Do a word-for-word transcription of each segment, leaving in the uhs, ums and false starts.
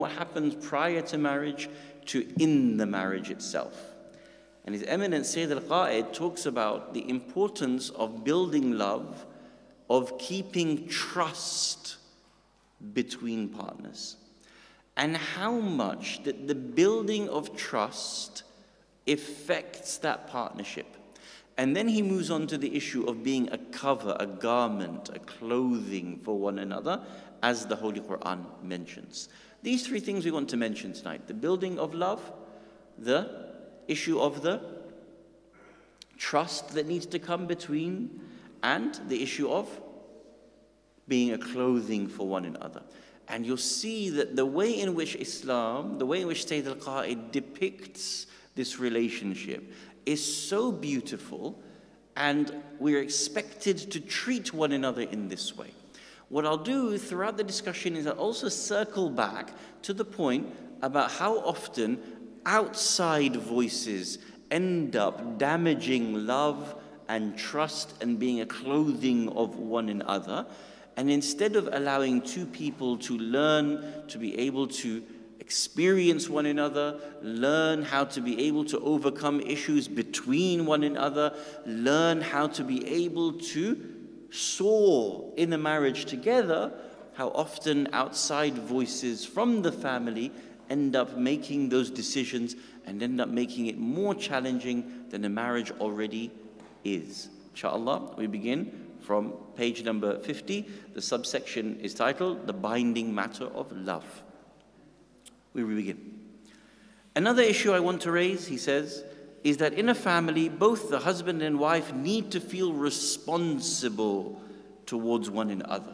what happens prior to marriage to in the marriage itself. And His Eminence Sayyid Al-Qaid talks about the importance of building love, of keeping trust between partners, and how much that the building of trust affects that partnership. And then he moves on to the issue of being a cover, a garment, a clothing for one another, as the Holy Quran mentions. These three things we want to mention tonight: the building of love, the issue of the trust that needs to come between, and the issue of being a clothing for one another. And you'll see that the way in which Islam, the way in which Sayyid Al-Qaid depicts this relationship is so beautiful, and we're expected to treat one another in this way. What I'll do throughout the discussion is I'll also circle back to the point about how often outside voices end up damaging love and trust and being a clothing of one another. And instead of allowing two people to learn, to be able to experience one another, learn how to be able to overcome issues between one another, learn how to be able to soar in a marriage together, how often outside voices from the family end up making those decisions and end up making it more challenging than the marriage already is. Inshallah, we begin from page number fifty. The subsection is titled, The Binding Matter of Love. We begin. Another issue I want to raise, he says, is that in a family, both the husband and wife need to feel responsible towards one another.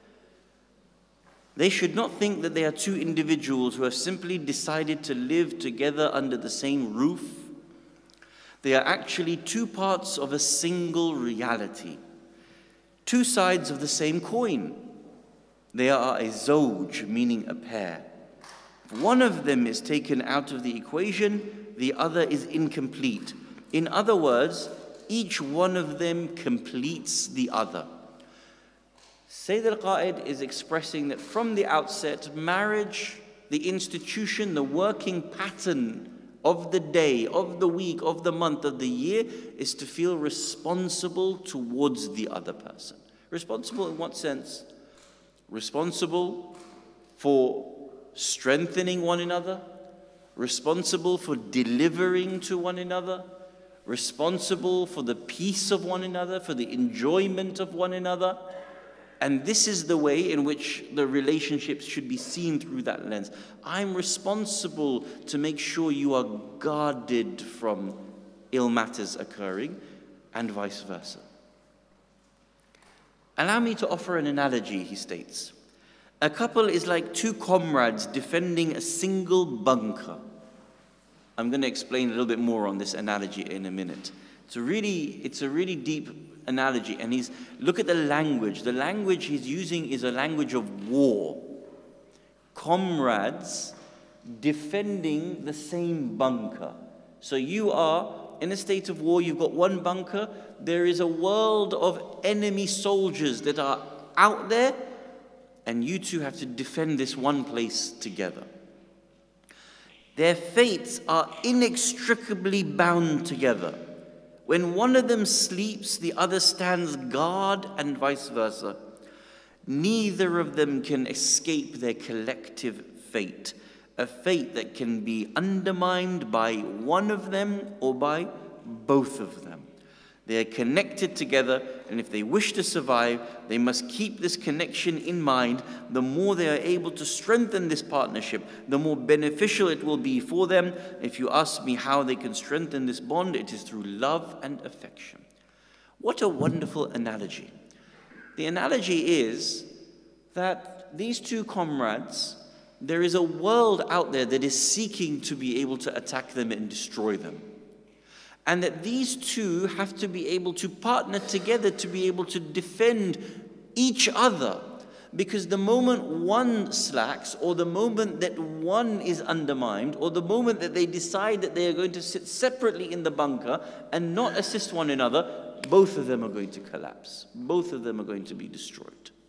They should not think that they are two individuals who have simply decided to live together under the same roof. They are actually two parts of a single reality, two sides of the same coin. They are a zawj, meaning a pair. If one of them is taken out of the equation, the other is incomplete. In other words, each one of them completes the other. Sayyid Al-Qaid is expressing that from the outset, marriage, the institution, the working pattern of the day, of the week, of the month, of the year, is to feel responsible towards the other person. Responsible in what sense? Responsible for strengthening one another, responsible for delivering to one another, responsible for the peace of one another, for the enjoyment of one another. And this is the way in which the relationships should be seen through that lens. I'm responsible to make sure you are guarded from ill matters occurring, and vice versa. Allow me to offer an analogy, he states. A couple is like two comrades defending a single bunker. I'm going to explain a little bit more on this analogy in a minute. It's a really, it's a really deep analogy, and he's, look at the language. The language he's using is a language of war. Comrades defending the same bunker. So you are in a state of war, you've got one bunker, there is a world of enemy soldiers that are out there, and you two have to defend this one place together. Their fates are inextricably bound together. When one of them sleeps, the other stands guard, and vice versa. Neither of them can escape their collective fate, a fate that can be undermined by one of them or by both of them. They are connected together, and if they wish to survive, they must keep this connection in mind. The more they are able to strengthen this partnership, the more beneficial it will be for them. If you ask me how they can strengthen this bond, it is through love and affection. What a wonderful analogy. The analogy is that these two comrades, there is a world out there that is seeking to be able to attack them and destroy them. And that these two have to be able to partner together to be able to defend each other. Because the moment one slacks, or the moment that one is undermined, or the moment that they decide that they are going to sit separately in the bunker and not assist one another, both of them are going to collapse. Both of them are going to be destroyed.